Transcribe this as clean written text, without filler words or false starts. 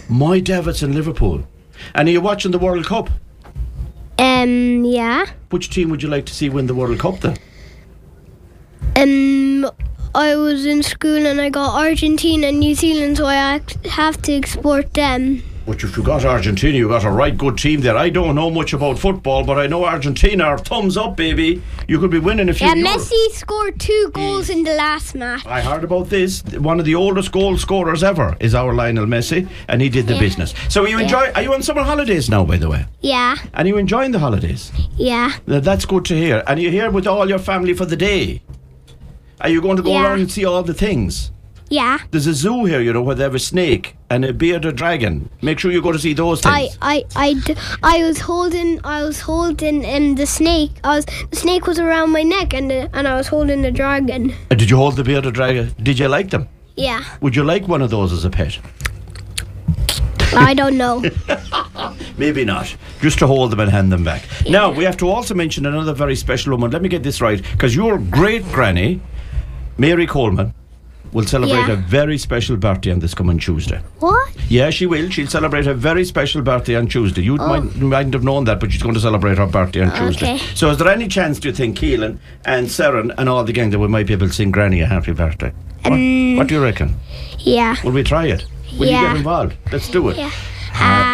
My Davids in Liverpool. And are you watching the World Cup? Yeah. Which team would you like to see win the World Cup then? I was in school and I got Argentina and New Zealand, so I have to export them. But if you got Argentina, you got a right good team there. I don't know much about football, but I know Argentina are thumbs up, baby. You could be winning a few Yeah, euros. Messi scored 2 goals in the last match. I heard about this. One of the oldest goal scorers ever is our Lionel Messi, and he did the business. So are you on summer holidays now, by the way? Yeah. And are you enjoying the holidays? Yeah. That's good to hear. And you're here with all your family for the day. Are you going to go around and see all the things? Yeah. There's a zoo here, where they have a snake and a bearded dragon. Make sure you go to see those things. I was holding the snake. The snake was around my neck, and I was holding the dragon. Did you hold the bearded dragon? Did you like them? Yeah. Would you like one of those as a pet? I don't know. Maybe not. Just to hold them and hand them back. Yeah. Now, we have to also mention another very special woman. Let me get this right, because your great granny, Mary Coleman, will celebrate a very special birthday on this coming Tuesday. What? Yeah, she will. She'll celebrate a very special birthday on Tuesday. You mightn't have known that, but she's going to celebrate her birthday on Tuesday. So is there any chance, do you think, Keelan and Seren and all the gang, that we might be able to sing Granny a happy birthday? What do you reckon? Yeah. Will we try it? Will you get involved? Let's do it. Yeah.